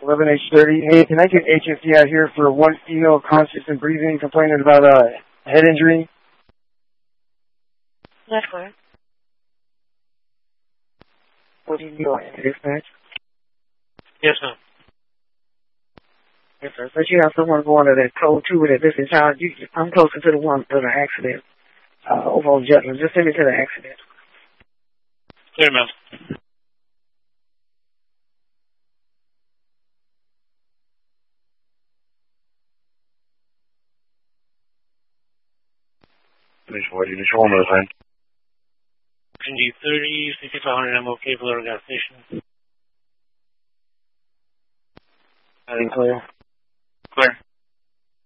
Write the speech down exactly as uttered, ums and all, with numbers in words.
eleven H thirty. Hey, can I get H S C out here for one female conscious and breathing complaining about a uh, head injury? That's correct. What do you need? Dispatch? Yes, ma'am. Yes, sir. So you have someone going to that code two with a distance child. You, I'm closer to the one to the accident. Uh, over on Jutland. Just send me to the accident. Clear, ma'am. What did you show me, man? N G thirty, sixty-five hundred M O K, Valero gas station. I think clear. Clear.